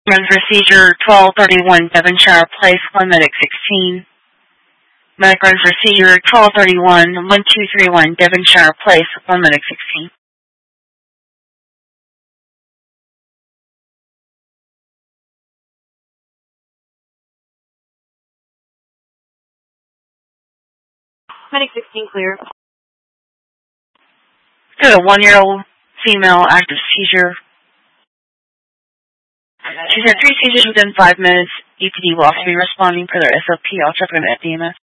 Run for seizure 1231 Devonshire Place, 1 medic 16. Medic run for seizure 1231 1231 Devonshire Place, 1 medic 16. Medic 16 clear. Got a 1-year-old female active seizure. She's had 3 seizures within 5 minutes. EPD will also be responding per their SOP. I'll check in at DMS.